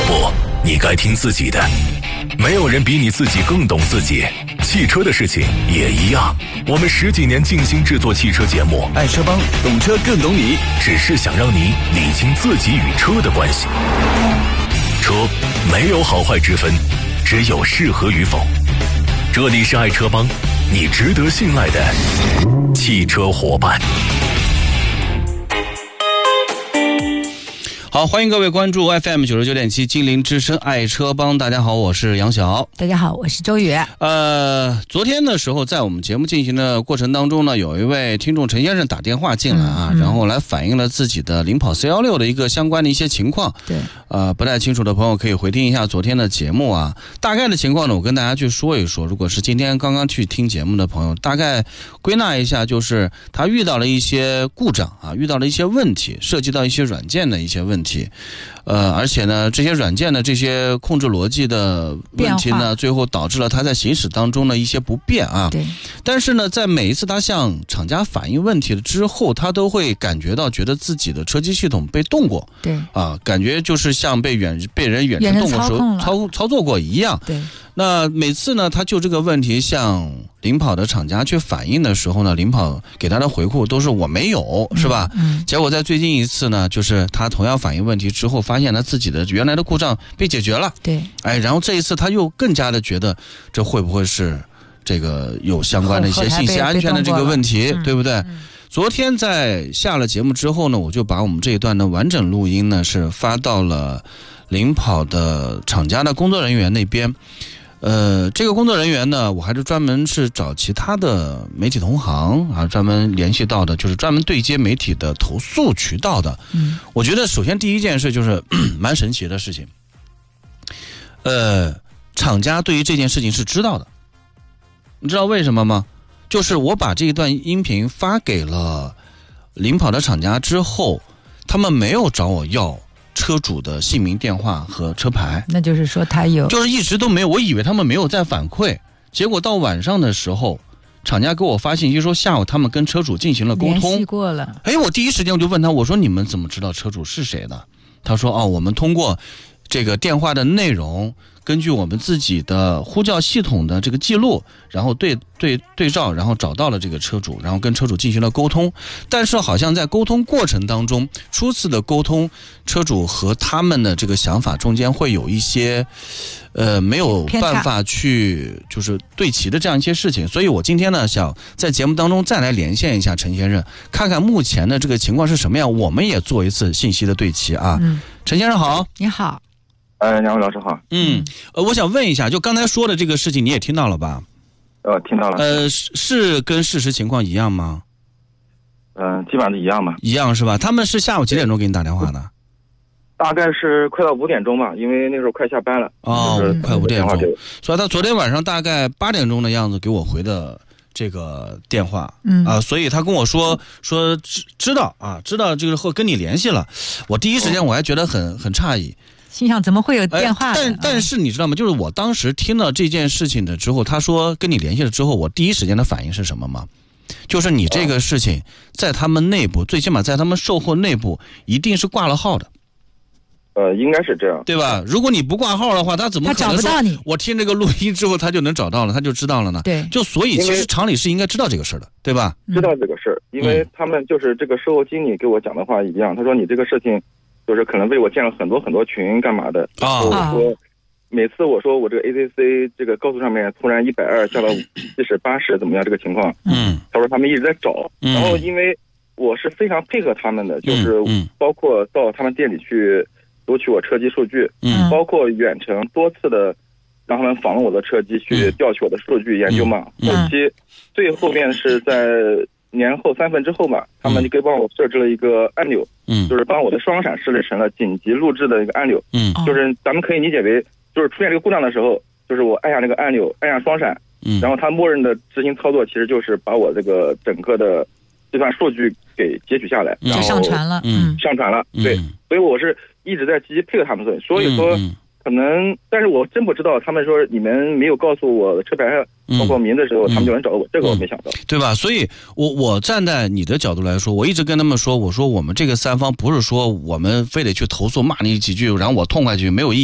不，你该听自己的。没有人比你自己更懂自己。汽车的事情也一样。我们10几年静心制作汽车节目， 爱车帮，懂车更懂你， 只是想让你理清自己与车的关系。车没有好坏之分，只有适合与否。这里是爱车帮，你值得信赖的汽车伙伴。 好，欢迎各位关注 FM 99.7金陵之声爱车帮。大家好，我是杨晓。 大家好，我是周宇。 昨天的时候，在我们节目进行的过程当中呢，有一位听众陈先生打电话进来啊，然后来反映了自己的领跑416的一个相关的一些情况。 对， 不太清楚的朋友可以回听一下昨天的节目啊。大概的情况呢，我跟大家去说一说。如果是今天刚刚去听节目的朋友，大概归纳一下，就是他遇到了一些故障啊，遇到了一些问题，涉及到一些软件的一些问题。而且呢，这些软件的这些控制逻辑的问题呢，最后导致了它在行驶当中的一些不便啊。对。但是呢，在每一次他向厂家反映问题了之后，他都会感觉到觉得自己的车机系统被动过。对。啊，感觉就是像被人远程动过时候操作过一样。对。那每次呢，他就这个问题向领跑的厂家去反映的时候呢，领跑给他的回复都是我没有，是吧？结果在最近一次呢，就是他同样反映问题之后，发现他自己的原来的故障被解决了。对。然后这一次他又更加的觉得这会不会是这个有相关的一些信息安全的这个问题，对不对？昨天在下了节目之后呢，我就把我们这一段的完整录音呢是发到了领跑的厂家的工作人员那边。这个工作人员呢，我还是专门是找其他的媒体同行啊，专门联系到的，就是专门对接媒体的投诉渠道的。我觉得首先第一件事就是蛮神奇的事情。厂家对于这件事情是知道的，你知道为什么吗？就是我把这一段音频发给了领跑的厂家之后，他们没有找我要车主的姓名、电话和车牌，那就是说他有，就是一直都没有。我以为他们没有在反馈，结果到晚上的时候，厂家给我发信息说下午他们跟车主进行了沟通，联系过了。我第一时间我就问他，我说你们怎么知道车主是谁的？他说我们通过这个电话的内容，根据我们自己的呼叫系统的这个记录，然后对照，然后找到了这个车主，然后跟车主进行了沟通。但是好像在沟通过程当中，初次的沟通，车主和他们的这个想法中间会有一些没有办法去就是对齐的这样一些事情。所以我今天呢想在节目当中再来连线一下陈先生，看看目前的这个情况是什么样，我们也做一次信息的对齐啊。陈先生好。你好。 两位老师好。 我想问一下，就刚才说的这个事情你也听到了吧？ 听到了。 是跟事实情况一样吗？ 基本上是一样吧。 一样是吧？他们是下午几点钟给你打电话的？ 大概是快到5点钟吧，因为那时候快下班了。 快5点钟。所以他昨天晚上大概8点钟的样子给我回的这个电话。所以他跟我说知道这个后跟你联系了。我第一时间我还觉得很诧异。 心想怎么会有电话但是你知道吗？就是我当时听了这件事情的之后，他说跟你联系了之后，我第一时间的反应是什么吗？就是你这个事情在他们内部，最起码在他们售后内部一定是挂了号的。 应该是这样， 对吧？如果你不挂号的话，他怎么可能说我听这个录音之后他就能找到了，他就知道了呢？对，就所以其实常理是应该知道这个事的，对吧？ 知道这个事，因为他们就是这个售后经理给我讲的话一样，他说你这个事情就是可能为我建了很多群干嘛的。我说每次我说我这个 ACC 这个高速上面突然120下到70、80怎么样这个情况，他说他们一直在找，然后因为我是非常配合他们的，就是包括到他们店里去读取我车机数据，包括远程多次的让他们访问我的车机去调取我的数据研究嘛。后期最后面是在年后3分之后嘛，他们就给帮我设置了一个按钮，就是帮我的双闪设置成了紧急录制的一个按钮，就是咱们可以理解为，就是出现这个故障的时候，就是我按下那个按钮，按下双闪，然后它默认的执行操作其实就是把我这个整个的这段数据给截取下来， 就上传了， 上传了，对，所以我是一直在积极配合他们，所以说。可能，但是我真不知道，他们说你们没有告诉我车牌包括名的时候，他们就能找到我，这个我没想到， 对吧？所以我站在你的角度来说，我一直跟他们说，我说我们这个三方不是说我们非得去投诉骂你几句，然后我痛快去没有意义。